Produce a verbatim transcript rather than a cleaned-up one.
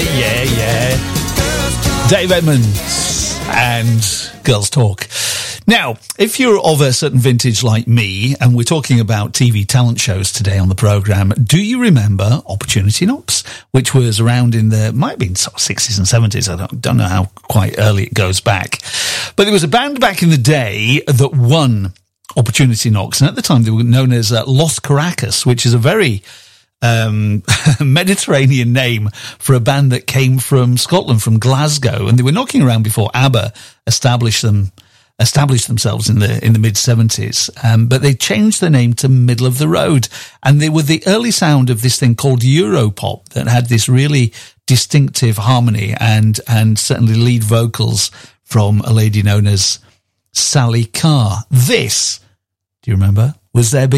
yeah, yeah. Dave Edmunds and Girls Talk. Now, if you're of a certain vintage like me, and we're talking about T V talent shows today on the programme, do you remember Opportunity Knocks, which was around in the, might have been sort of sixties and seventies, I don't, don't know how quite early it goes back. But there was a band back in the day that won Opportunity Knocks, and at the time they were known as uh, Los Caracas, which is a very um Mediterranean name for a band that came from Scotland, from Glasgow, and they were knocking around before ABBA established them established themselves in the in the mid seventies, um, but they changed their name to Middle of the Road, and they were the early sound of this thing called Europop that had this really distinctive harmony and and certainly lead vocals from a lady known as Sally Carr. This, do you remember, was their big